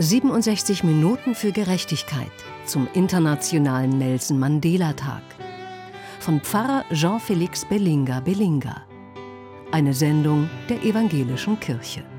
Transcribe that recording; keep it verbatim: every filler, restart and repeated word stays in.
siebenundsechzig Minuten für Gerechtigkeit zum internationalen Nelson Mandela-Tag. Von Pfarrer Jean-Félix Belinga Belinga. Eine Sendung der Evangelischen Kirche.